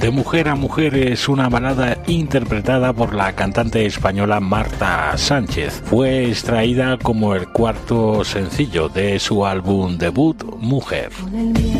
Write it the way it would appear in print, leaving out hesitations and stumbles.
De mujer a mujer es una balada interpretada por la cantante española Marta Sánchez. Fue extraída como el cuarto sencillo de su álbum debut, Mujer.